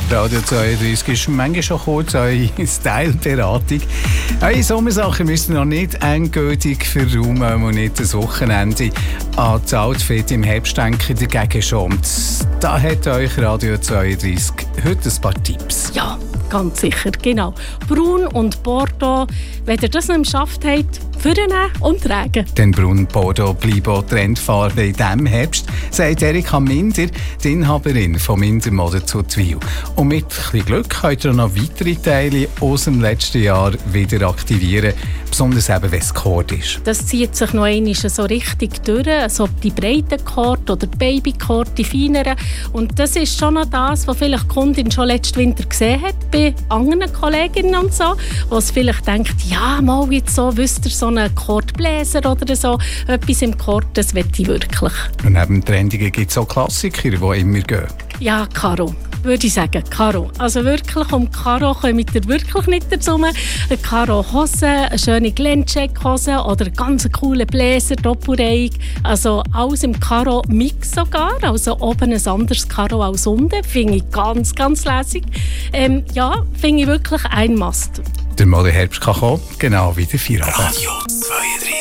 Radio 32 ist manchmal schon kurz eure Style-Beratung. Eure Sommersachen müssen noch nicht endgültig verräumen und nicht das Wochenende an das Outfit im Herbst denken, dagegen schon. Und da hat euch Radio 32 heute ein paar Tipps. Ja, ganz sicher, genau. Braun und Bordeaux, wenn ihr das nicht geschafft habt, vornehmen und tragen. Denn Braun und Bordeaux bleiben auch Trendfarben in diesem Herbst, sagt Erika Minder, die Inhaberin von Minder Mode zu Twil. Und mit ein bisschen Glück könnt ihr noch weitere Teile aus dem letzten Jahr wieder aktivieren, besonders eben, wenn es Kord ist. Das zieht sich noch einmal so richtig durch, also die breiten Kord oder die Babykord, die feineren. Und das ist schon noch das, was vielleicht die Kundin schon letzten Winter gesehen hat bei anderen Kolleginnen und so, wo sie vielleicht denkt, ja, mal jetzt so, wisst ihr, so einen Kordbläser oder so, etwas im Kord, das will ich wirklich. Und neben dem Trendigen gibt es auch Klassiker, die immer gehen. Ja, Karo. Würde ich sagen, Karo. Also wirklich, um Karo kommt ihr wirklich nicht dazu. Eine Karo-Hose, eine schöne Glänzcheck-Hose oder einen ganz coolen Bläser, doppelreihig. Also alles im Karo-Mix sogar. Also oben ein anderes Karo als unten. Finde ich ganz, ganz lässig. Ja, finde ich wirklich ein Must. Der Modeherbst kann kommen, genau wie der Feierabend. Radio 32.